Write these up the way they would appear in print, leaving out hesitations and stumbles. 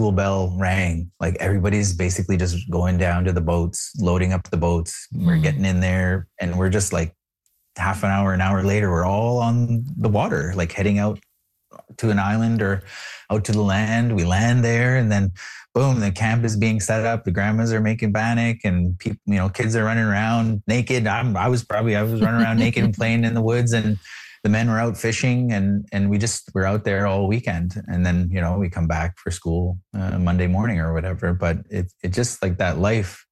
school bell rang, like everybody's basically just going down to the boats, loading up the boats. We're getting in there, and we're just like half an hour later, we're all on the water, like heading out to an island or out to the land. We land there, and then boom, the camp is being set up. The grandmas are making bannock, and people, kids are running around naked. I was running around naked and playing in the woods, and the men were out fishing, and we're out there all weekend. And then, we come back for school Monday morning or whatever. But it just like that life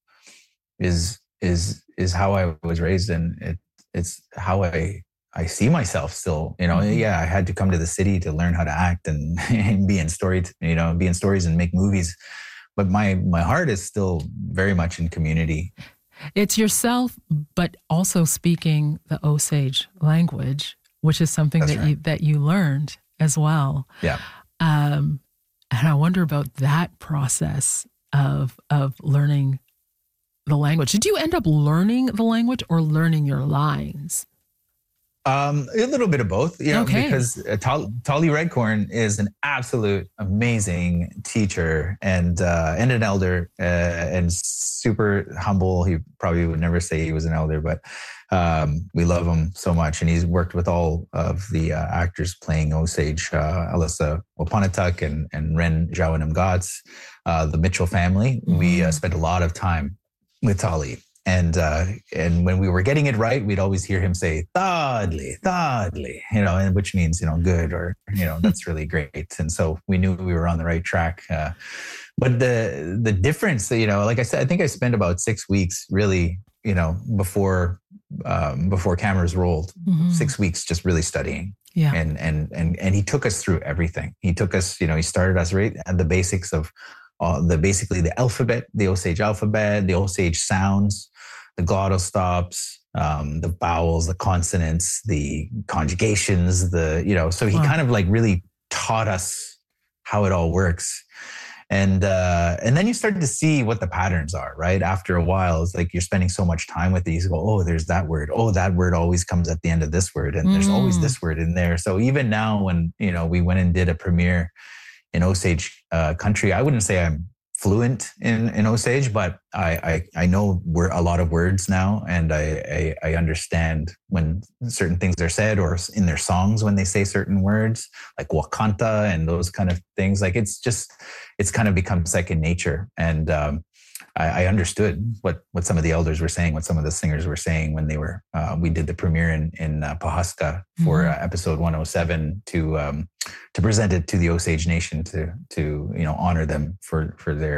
is how I was raised, and it's how I see myself still. Yeah, I had to come to the city to learn how to act and be in stories and make movies. But my heart is still very much in community. It's yourself, but also speaking the Osage language, which is something that you learned as well. Yeah. And I wonder about that process of learning the language. Did you end up learning the language or learning your lines? A little bit of both, because Tolly Redcorn is an absolute amazing teacher and an elder and super humble. He probably would never say he was an elder, but we love him so much. And he's worked with all of the actors playing Osage, Alyssa Waponatuk and Ren Jawanam Gotts, the Mitchell family. Mm-hmm. We spent a lot of time with Tolly. And when we were getting it right, we'd always hear him say, Thodley, and which means, good, or, that's really great. And so we knew we were on the right track. But the difference, like I said, I think I spent about 6 weeks really, before cameras rolled, 6 weeks just really studying. Yeah. And he took us through everything. He took us, he started us right at the basics of basically the alphabet, the Osage alphabet, the Osage sounds, the glottal stops, the vowels, the consonants, the conjugations, so he kind of like really taught us how it all works. And then you start to see what the patterns are, right? After a while, it's like you're spending so much time with these. You go, oh, there's that word. Oh, that word always comes at the end of this word. And there's always this word in there. So even now when, we went and did a premiere in Osage country, I wouldn't say I'm fluent in Osage, but I know a lot of words now, and I understand when certain things are said, or in their songs when they say certain words, like wakanta and those kind of things. Like it's kind of become second nature. And I understood what some of the elders were saying, what some of the singers were saying when they were. We did the premiere in Pawhuska for episode 107 to present it to the Osage Nation to honor them for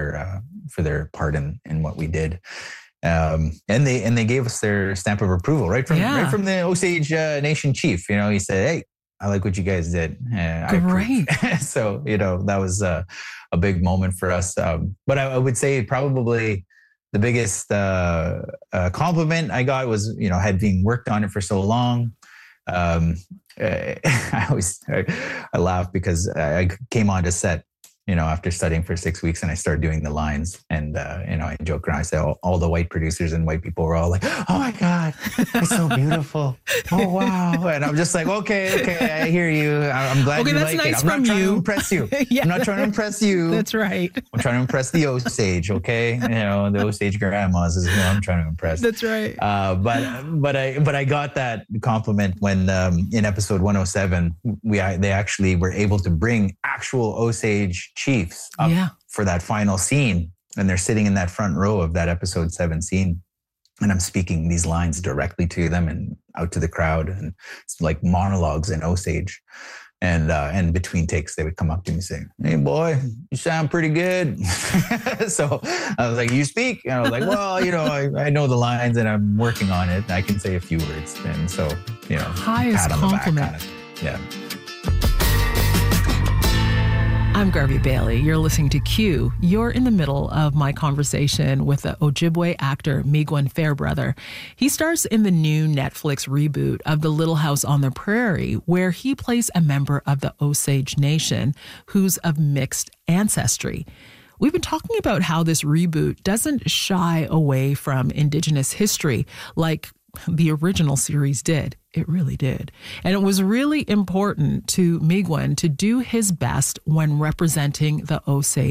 their part in what we did. And they gave us their stamp of approval right from the Osage Nation chief. He said, "Hey, I like what you guys did." Great. So, that was a big moment for us. But I would say probably the biggest compliment I got was, having worked on it for so long. I laugh because I came onto set, after studying for 6 weeks, and I started doing the lines, and I joke around. I say all the white producers and white people were all like, "Oh my God, it's so beautiful! Oh wow!" And I'm just like, "Okay, I hear you. I'm glad you like nice it. I'm not trying to impress you. Yeah. I'm not trying to impress you. That's right. I'm trying to impress the Osage. Okay, the Osage grandmas is who I'm trying to impress. That's right. But I got that compliment when in episode 107 they actually were able to bring actual Osage chiefs up for that final scene, and they're sitting in that front row of that episode 7 scene, and I'm speaking these lines directly to them and out to the crowd, and it's like monologues in Osage. And between takes, they would come up to me saying, "Hey boy, you sound pretty good." So I was like, "You speak?" And I was like, "Well, I know the lines and I'm working on it. I can say a few words." And so, highest pat on compliment. the back kind of, yeah. I'm Garvey Bailey. You're listening to Q. You're in the middle of my conversation with the Ojibwe actor Miigwech Fairbrother. He stars in the new Netflix reboot of The Little House on the Prairie, where he plays a member of the Osage Nation who's of mixed ancestry. We've been talking about how this reboot doesn't shy away from Indigenous history like the original series did. It really did. And it was really important to Miigwech to do his best when representing the Osage